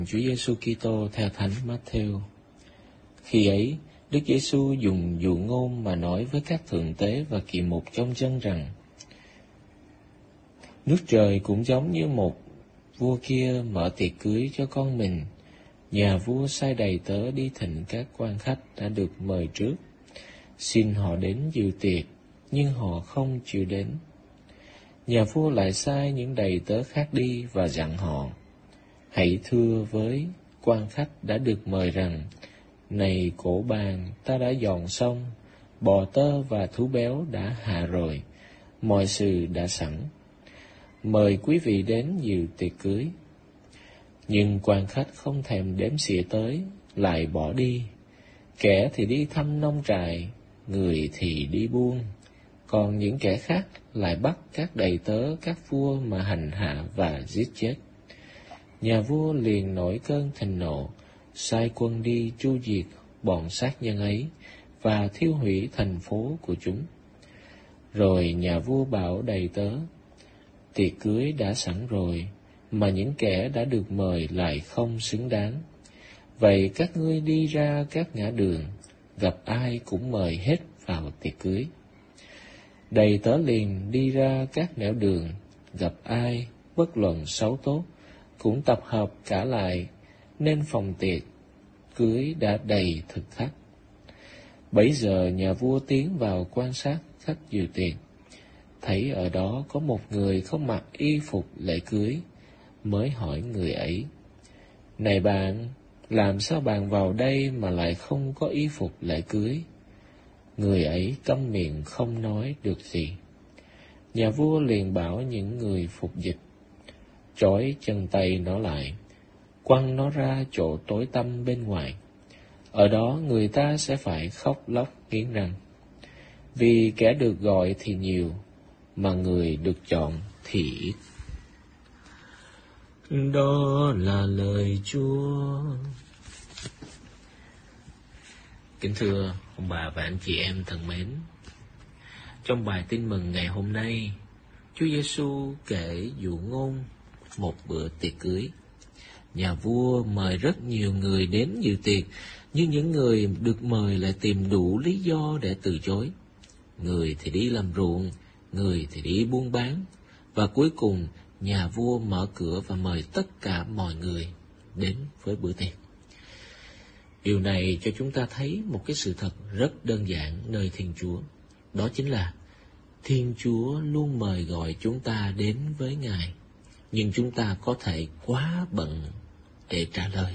Chúa Giêsu Kitô theo Thánh Matthew. Khi ấy, Đức Giêsu dùng dụ ngôn mà nói với các thượng tế và kỳ mục trong dân rằng: nước trời cũng giống như một vua kia mở tiệc cưới cho con mình. Nhà vua sai đầy tớ đi thỉnh các quan khách đã được mời trước, xin họ đến dự tiệc, nhưng họ không chịu đến. Nhà vua lại sai những đầy tớ khác đi và dặn họ: hãy thưa với quan khách đã được mời rằng: này cỗ bàn ta đã dọn xong, bò tơ và thú béo đã hạ rồi, mọi sự đã sẵn, mời quý vị đến dự tiệc cưới. Nhưng quan khách không thèm đếm xỉa tới, lại bỏ đi. Kẻ thì đi thăm nông trại, người thì đi buôn, còn những kẻ khác lại bắt các đầy tớ các vua mà hành hạ và giết chết. Nhà vua liền nổi cơn thịnh nộ, sai quân đi tru diệt bọn sát nhân ấy và thiêu hủy thành phố của chúng. Rồi nhà vua bảo đầy tớ: tiệc cưới đã sẵn rồi, mà những kẻ đã được mời lại không xứng đáng. Vậy các ngươi đi ra các ngã đường, gặp ai cũng mời hết vào tiệc cưới. Đầy tớ liền đi ra các nẻo đường, gặp ai, bất luận xấu tốt, cũng tập hợp cả lại, nên phòng tiệc cưới đã đầy thực khách. Bấy giờ nhà vua tiến vào quan sát khách dự tiệc, thấy ở đó có một người không mặc y phục lễ cưới, mới hỏi người ấy: này bạn, làm sao bạn vào đây mà lại không có y phục lễ cưới? Người ấy câm miệng không nói được gì. Nhà vua liền bảo những người phục dịch: trói chân tay nó lại, quăng nó ra chỗ tối tăm bên ngoài. Ở đó người ta sẽ phải khóc lóc nghiến răng, vì kẻ được gọi thì nhiều, mà người được chọn thì ít. Đó là lời Chúa. Kính thưa ông bà và anh chị em thân mến, trong bài tin mừng ngày hôm nay, Chúa Giêsu kể dụ ngôn một bữa tiệc cưới. Nhà vua mời rất nhiều người đến dự tiệc, nhưng những người được mời lại tìm đủ lý do để từ chối. Người thì đi làm ruộng, người thì đi buôn bán, và cuối cùng nhà vua mở cửa và mời tất cả mọi người đến với bữa tiệc. Điều này cho chúng ta thấy một cái sự thật rất đơn giản nơi Thiên Chúa. Đó chính là Thiên Chúa luôn mời gọi chúng ta đến với Ngài, nhưng chúng ta có thể quá bận để trả lời.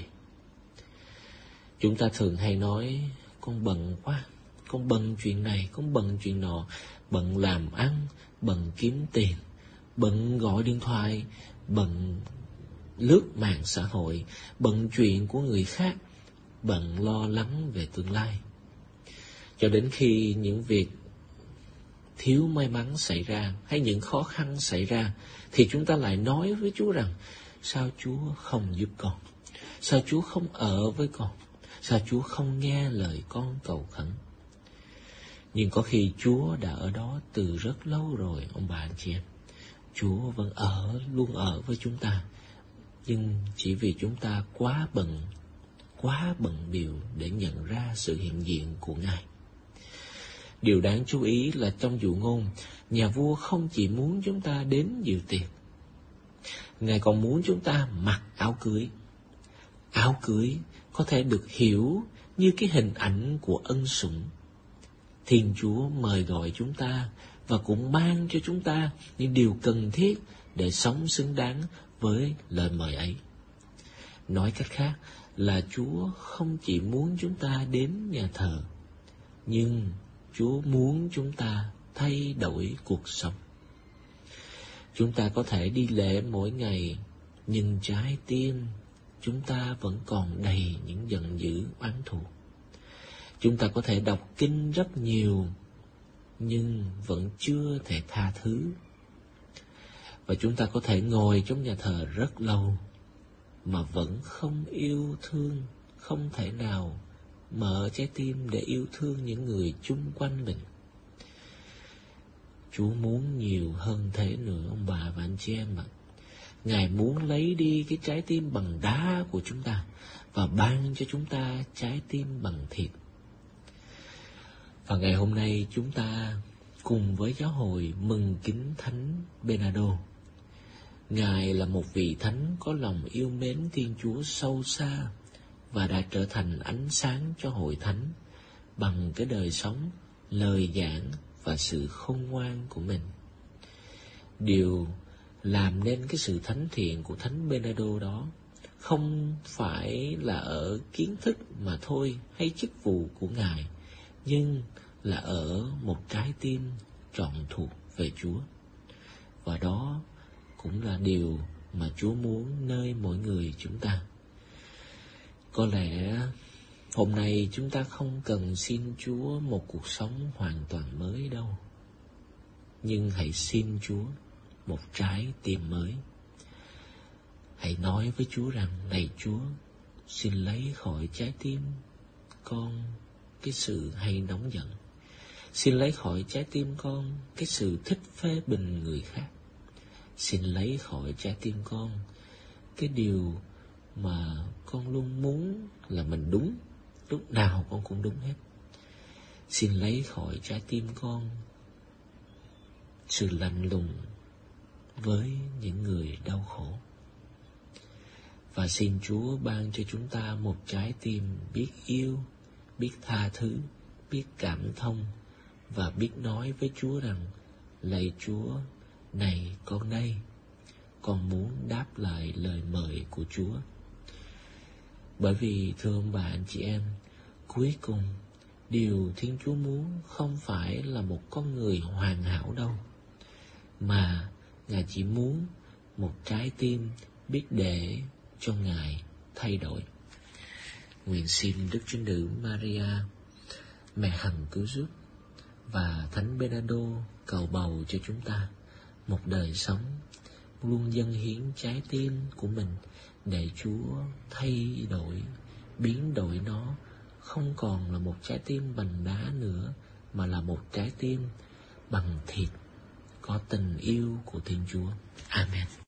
Chúng ta thường hay nói: con bận quá, con bận chuyện này, con bận chuyện nọ, bận làm ăn, bận kiếm tiền, bận gọi điện thoại, bận lướt mạng xã hội, bận chuyện của người khác, bận lo lắng về tương lai. Cho đến khi những việc thiếu may mắn xảy ra hay những khó khăn xảy ra, thì chúng ta lại nói với Chúa rằng: sao Chúa không giúp con? Sao Chúa không ở với con? Sao Chúa không nghe lời con cầu khẩn? Nhưng có khi Chúa đã ở đó từ rất lâu rồi, ông bà anh chị em. Chúa vẫn luôn ở với chúng ta, nhưng chỉ vì chúng ta quá bận bịu để nhận ra sự hiện diện của Ngài. Điều đáng chú ý là trong dụ ngôn, nhà vua không chỉ muốn chúng ta đến dự tiệc, Ngài còn muốn chúng ta mặc áo cưới. Áo cưới có thể được hiểu như cái hình ảnh của ân sủng. Thiên Chúa mời gọi chúng ta và cũng ban cho chúng ta những điều cần thiết để sống xứng đáng với lời mời ấy. Nói cách khác là Chúa không chỉ muốn chúng ta đến nhà thờ, nhưng Chúa muốn chúng ta thay đổi cuộc sống. Chúng ta có thể đi lễ mỗi ngày, nhưng trái tim chúng ta vẫn còn đầy những giận dữ oán thù. Chúng ta có thể đọc kinh rất nhiều, nhưng vẫn chưa thể tha thứ. Và chúng ta có thể ngồi trong nhà thờ rất lâu, mà vẫn không yêu thương, không thể nào mở trái tim để yêu thương những người chung quanh mình. Chúa muốn nhiều hơn thế nữa, ông bà và anh chị em ạ. Ngài muốn lấy đi cái trái tim bằng đá của chúng ta và ban cho chúng ta trái tim bằng thịt. Và ngày hôm nay chúng ta cùng với giáo hội mừng kính Thánh Bernardo. Ngài là một vị thánh có lòng yêu mến Thiên Chúa sâu xa và đã trở thành ánh sáng cho hội thánh bằng cái đời sống, lời giảng và sự khôn ngoan của mình. Điều làm nên cái sự thánh thiện của Thánh Bernardo đó không phải là ở kiến thức mà thôi hay chức vụ của Ngài, nhưng là ở một trái tim trọn thuộc về Chúa. Và đó cũng là điều mà Chúa muốn nơi mỗi người chúng ta. Có lẽ hôm nay chúng ta không cần xin Chúa một cuộc sống hoàn toàn mới đâu, nhưng hãy xin Chúa một trái tim mới. Hãy nói với Chúa rằng: này Chúa, xin lấy khỏi trái tim con cái sự hay nóng giận. Xin lấy khỏi trái tim con cái sự thích phê bình người khác. Xin lấy khỏi trái tim con cái điều mà con luôn muốn là mình đúng, lúc nào con cũng đúng hết. Xin lấy khỏi trái tim con sự lạnh lùng với những người đau khổ. Và xin Chúa ban cho chúng ta một trái tim biết yêu, biết tha thứ, biết cảm thông và biết nói với Chúa rằng: lạy Chúa, này con đây, con muốn đáp lại lời mời của Chúa. Bởi vì thưa ông bà anh chị em, cuối cùng điều Thiên Chúa muốn không phải là một con người hoàn hảo đâu, mà Ngài chỉ muốn một trái tim biết để cho Ngài thay đổi. Nguyện xin Đức Trinh Nữ Maria, Mẹ Hằng cứu giúp, và Thánh Bernardo cầu bầu cho chúng ta một đời sống luôn dâng hiến trái tim của mình để Chúa thay đổi, biến đổi nó không còn là một trái tim bằng đá nữa, mà là một trái tim bằng thịt, có tình yêu của Thiên Chúa. Amen.